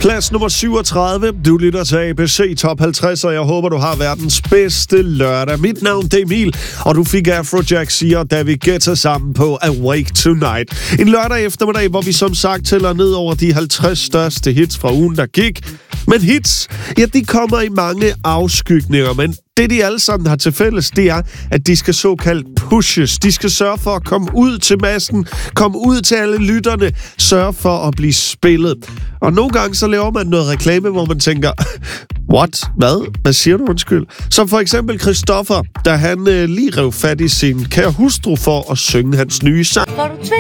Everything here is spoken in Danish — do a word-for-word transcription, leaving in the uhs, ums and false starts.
Plads nummer syvogtredive. Du lytter til A B C Top halvtreds, og jeg håber, du har verdens bedste lørdag. Mit navn er Emil, og du fik Afrojack siger, da vi gætter sammen på Awake Tonight. En lørdag eftermiddag, hvor vi som sagt tæller ned over de halvtreds største hits fra ugen, der gik. Men hits, ja, de kommer i mange afskygninger, men det, de alle sammen har til fælles, det er, at de skal såkaldt pushes. De skal sørge for at komme ud til massen, komme ud til alle lytterne, sørge for at blive spillet. Og nogle gange så laver man noget reklame, hvor man tænker, what? Hvad? Hvad siger du, undskyld? Som for eksempel Christoffer, da han øh, lige rev fat i sin kære hustru for at synge hans nye sang.